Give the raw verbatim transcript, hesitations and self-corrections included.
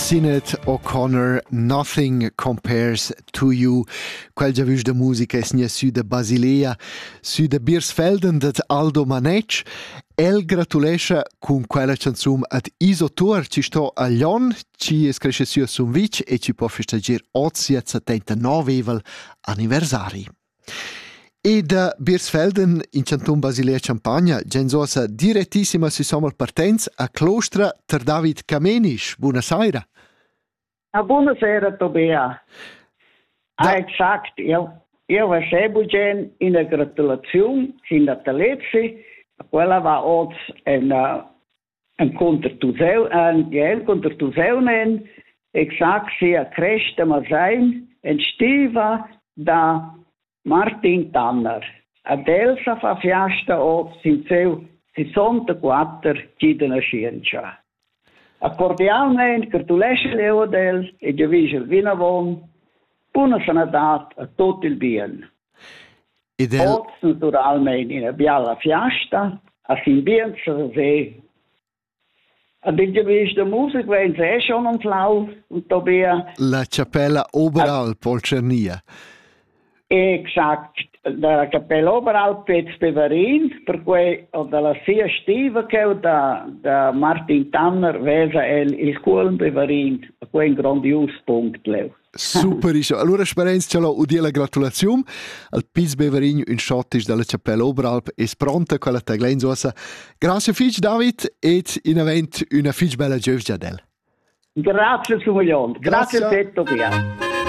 Sinead O'Connor, Nothing Compares to You. Quel già vus de musica es nia sü de Basilea, sü de Biersfelden de Aldo Manetsch. El gratulescha cun quella canzum ad Isotur, ci sto a Lion, ci es cresce sü a Sunvic e ci può festeggiar ozia settantanove anniversari. E da Biersfelden in Canton Basilea Champagna, genzosa direttissima si sommer partenz a Clostra ter David Kamenisch. Buonasera. Ah, buonasera, Tobia. Da... Ah, exakt. Io, io va sebugen in a gratulazione sin da Talezzi. Quella va oggi en uh, en contertuseu, en gel contertuseunen, exakt si a cresta ma sein, en stiva da Martin Tanner. Ad Elsa fa fiasta o sinceu sessantaquattro chidena scienza. A cordialmente cartulesce Leodel e Giavisel Vinavon, buona sanadat a tutto il bien. Ed el... Oz naturalmente in a biala fiasta, a sin bien sa se. Ad il Giavis de musica wenn se schon un flau, und Tobia. La Cappella Oberalp, Polcernia. Exakt, da Cappella Oberalp Pez Beverin, per cui dalla sia stiva che da, da Martin Tanner vesa el il cuol Beverin, a cui un grandios punct leu. Super iso. Allora sperenz ce l'ho udia la gratulazione al Piz Beverin in schottisch dalla Cappella Oberalp es pronta quella taglenzosa. Grazie fich David et in event una fich bella giovgiadel. Grazie su milione. Grazie a te, Tobia.